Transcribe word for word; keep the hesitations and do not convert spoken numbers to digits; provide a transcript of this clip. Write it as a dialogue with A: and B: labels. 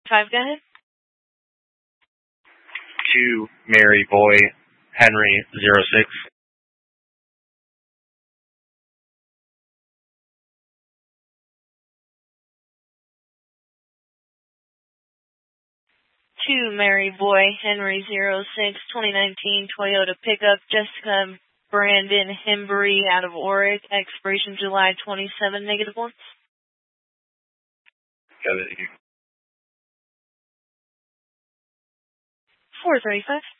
A: Five, go ahead.
B: To Mary Boy Henry zero six.
A: To Mary Boy Henry zero six, twenty nineteen Toyota pickup, Jessica Brandon Hembury out of Oric, expiration July twenty-seventh, negative one.
B: Got it.
A: four thirty-five.